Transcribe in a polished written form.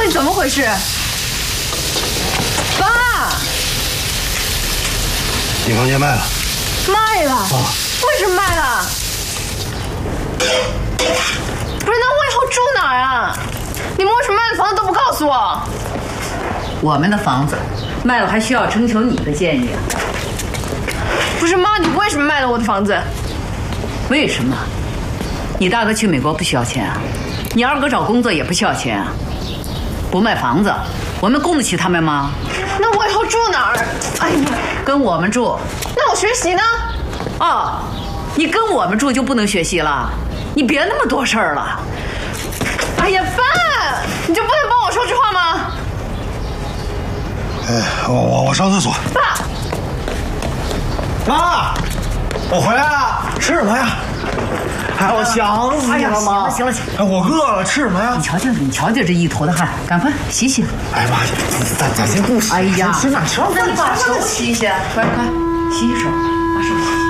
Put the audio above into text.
底怎么回事？爸， 你房间卖了。 卖了？为什么卖了？不是，那我以后住哪儿啊？你们为什么卖了房子都不告诉我？ 我们的房子卖了还需要征求你的建议啊？ 不是妈，你为什么卖了我的房子？ 为什么？你大哥去美国不需要钱啊？你二哥找工作也不需要钱啊？不卖房子，我们供得起他们吗？ 那我以后住哪儿？哎呀， 跟我们住。 那我学习呢？ 哦，你跟我们住就不能学习了？你别那么多事儿了。 哎呀，爸，你就不能帮我说句话吗？ 我上厕所。 爸， 妈，我回来了，吃什么呀？哎，我想死你了，妈。 行了， 哎，我饿了，吃什么呀？ 你瞧这一头的汗，赶快洗洗。 哎妈，咱先不洗。 哎呀， 吃哪吃？ 那你把手洗洗，快洗洗手，把手洗。